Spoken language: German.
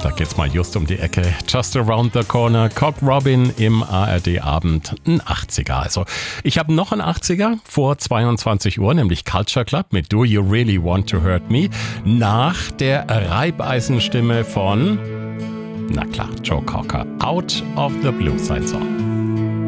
Freitag geht's mal just um die Ecke. Just Around the Corner, Cock Robin im ARD-Abend, ein 80er. Also ich habe noch einen 80er vor 22 Uhr, nämlich Culture Club mit Do You Really Want to Hurt Me? Nach der Reibeisenstimme von, na klar, Joe Cocker. Out of the Blue, sein Song.